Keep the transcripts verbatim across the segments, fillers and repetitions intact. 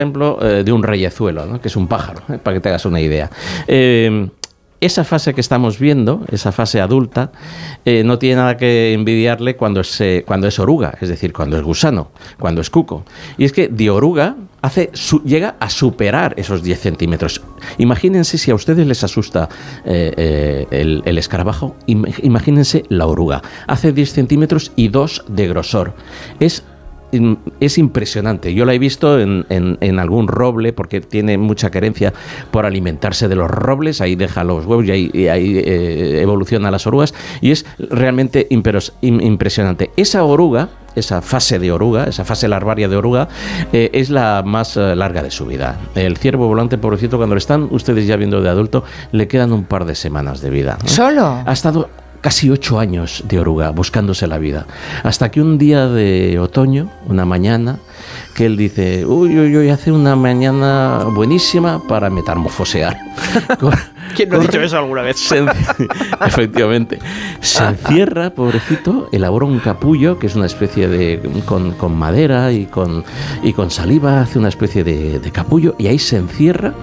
ejemplo, eh, de un reyezuelo, ¿no? Que es un pájaro, ¿eh? Para que te hagas una idea. Eh, esa fase que estamos viendo, esa fase adulta, eh, no tiene nada que envidiarle cuando es, eh, cuando es oruga, es decir, cuando es gusano, cuando es cuco. Y es que de oruga hace su, llega a superar esos diez centímetros. Imagínense si a ustedes les asusta eh, eh, el, el escarabajo, im, imagínense la oruga. Hace diez centímetros y dos de grosor. Es Es impresionante. Yo la he visto en, en, en algún roble porque tiene mucha querencia por alimentarse de los robles. Ahí deja los huevos y ahí, y ahí eh, evoluciona las orugas. Y es realmente imperos, im, impresionante. Esa oruga, esa fase de oruga, esa fase larvaria de oruga, eh, es la más eh, larga de su vida. El ciervo volante, pobrecito, cuando lo están ustedes ya viendo de adulto, le quedan un par de semanas de vida, ¿no? ¿Solo? Ha estado casi ocho años de oruga buscándose la vida, hasta que un día de otoño, una mañana, que él dice, uy, uy, uy, hace una mañana buenísima para metamorfosear. ¿Quién no ha dicho eso alguna vez? Se, efectivamente. Se encierra, pobrecito, elabora un capullo, que es una especie de... con, con madera y con, y con saliva, hace una especie de, de capullo, y ahí se encierra,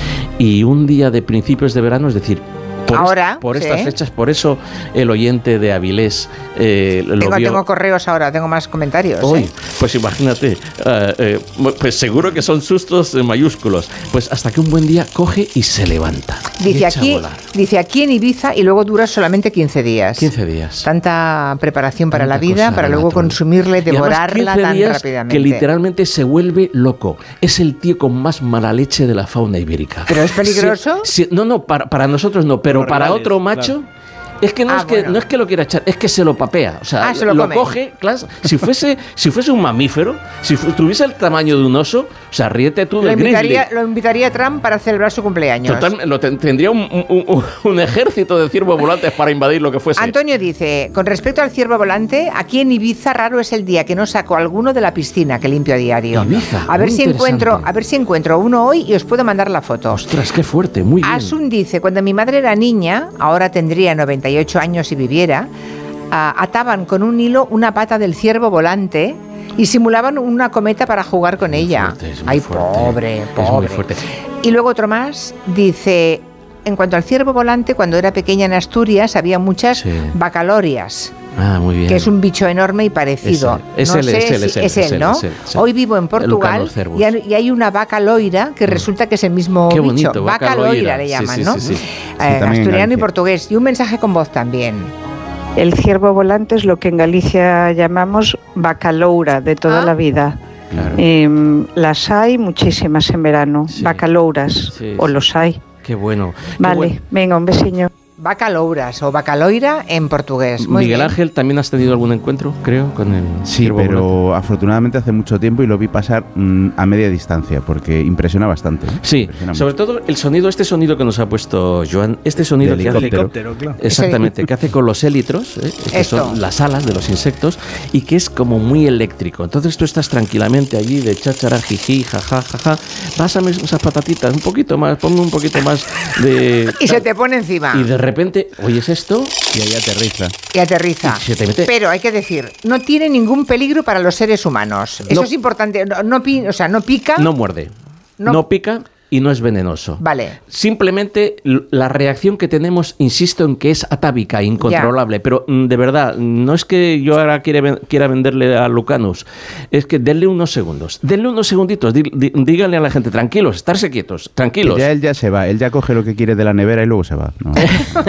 y un día de principios de verano, es decir, Por, ahora, est por sí. estas fechas, por eso el oyente de Avilés eh, lo tengo, vio. Tengo correos ahora, tengo más comentarios. Hoy, ¿eh? pues imagínate, uh, eh, pues seguro que son sustos mayúsculos. Pues hasta que un buen día coge y se levanta. Dice aquí, dice aquí en Ibiza y luego dura solamente quince días. quince días. Tanta preparación para Tanta la vida, para luego consumirle, devorarla tan rápidamente. Que literalmente se vuelve loco. Es el tío con más mala leche de la fauna ibérica. ¿Pero es peligroso? Sí, sí, no, no, para, para nosotros no, pero Los para rivales, otro macho... Claro. Es que no, ah, es que bueno. no es que lo quiera echar, es que se lo papea. O sea, ah, se lo, lo come. coge, claro, si fuese, si fuese un mamífero, si tuviese el tamaño de un oso, o sea, ríete tú lo del invitaría, grizzly. Lo invitaría a Trump para celebrar su cumpleaños. Total, lo ten, tendría un, un, un, un ejército de ciervos volantes para invadir lo que fuese. Antonio dice, con respecto al ciervo volante, aquí en Ibiza raro es el día que no saco alguno de la piscina que limpio a diario. Ibiza, a ver si encuentro, a interesante. ver si encuentro uno hoy y os puedo mandar la foto. Ostras, qué fuerte, muy bien. Asun dice, cuando mi madre era niña, ahora tendría noventa y ocho años y viviera, uh, ataban con un hilo una pata del ciervo volante y simulaban una cometa para jugar con muy ella. Fuerte, es muy Ay, fuerte, pobre, pobre. Es muy fuerte. Y luego otro más dice, en cuanto al ciervo volante, cuando era pequeña en Asturias había muchas Sí. bacalorias. Ah, muy bien. Que es un bicho enorme y parecido. Es no él, sé es él, si es él, es es él, él, ¿no? es él, sí. Hoy vivo en Portugal Lucano Cervus. y hay, y hay una vaca loira que resulta que es el mismo Qué bicho. bonito, vaca, vaca loira, loira, le sí, llaman, sí, ¿no? sí, sí. Eh, Sí, también en asturiano y Galicia. portugués. Y un mensaje con voz también. El ciervo volante es lo que en Galicia llamamos bacaloura de toda Ah. la vida. Claro. Eh, las hay muchísimas en verano, Sí. bacalouras, Sí, o sí. los hay. Qué bueno. Qué Vale, bueno. venga, un besiño. Vaca louras o bacaloira en portugués. Muy Miguel bien. Ángel, ¿también has tenido algún encuentro, creo, con el Sí, ciervo pero volante? afortunadamente hace mucho tiempo y lo vi pasar mmm, a media distancia porque impresiona bastante. ¿eh? Sí, Impresiona sobre mucho. todo el sonido, este sonido que nos ha puesto Joan, este sonido De que hace, Helicóptero, claro. exactamente, que hace con los élitros, ¿eh? que Esto. son las alas de los insectos, y que es como muy eléctrico. Entonces tú estás tranquilamente allí de cháchara, jiji, jaja, jaja, pásame esas patatitas, un poquito más, ponme un poquito más de... Y se te pone encima. Y de repente, oyes esto, Y ahí aterriza. Y aterriza. Y se te mete. Pero hay que decir, no tiene ningún peligro para los seres humanos. Eso No. es importante. No, no pi- o sea, no pica. no muerde, No. no pica y no es venenoso. Vale. Simplemente l- la reacción que tenemos, insisto en que es atávica, incontrolable, pero mm, de verdad, no es que yo ahora quiera, ven- quiera venderle a Lucanus, es que denle unos segundos, denle unos segunditos, di- di- díganle a la gente, tranquilos, estarse quietos, tranquilos. Que ya él ya se va, él ya coge lo que quiere de la nevera y luego se va. No.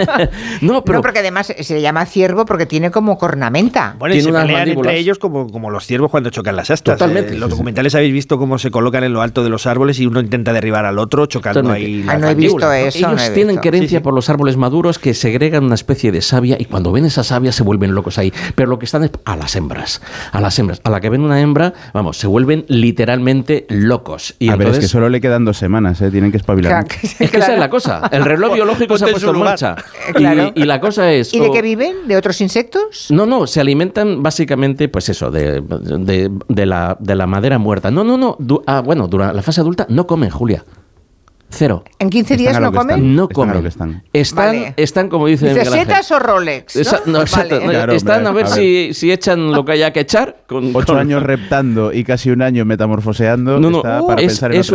No, pero No, porque además se le llama ciervo porque tiene como cornamenta. Bueno, y Tiene se unas pelean mandíbulas. entre ellos como, como los ciervos cuando chocan las astas. Totalmente. Eh, los Sí, sí. documentales habéis visto cómo se colocan en lo alto de los árboles y uno intenta derribar al otro chocando Totalmente. ahí Ah, las no he visto mandíbulas, ¿no? eso. ellos no he tienen visto. querencia Sí, sí. por los árboles maduros que segregan una especie de savia y cuando ven esa savia se vuelven locos ahí. Pero lo que están es a las hembras, a las hembras. A la que ven una hembra, vamos, se vuelven literalmente locos. Y a ver, es entonces, que solo le quedan dos semanas, ¿eh? Tienen que espabilar. Claro, mucho. que- es que esa claro. es la cosa. El reloj biológico se ha Ponte en puesto su en lugar. marcha. Eh, claro. Y, y la cosa es... ¿Y de o- qué viven? ¿De otros insectos? No, no, se alimentan básicamente, pues eso, de, de, de la, de la madera muerta. No, no, no. Du- ah, bueno, durante la fase adulta no comen, Julia. Cero. ¿En quince Están días a lo no que comen? están. No Están a comen. lo que están. Están, Vale. están, como dice ¿Dice Miguel Ángel. setas o Rolex? ¿no? Esa- no, exacto, Vale. no, Claro, están hombre, a ver, a si, si echan lo que haya que echar. Con, Ocho con- años reptando y casi un año metamorfoseando No, no, está uh, para es, pensar en es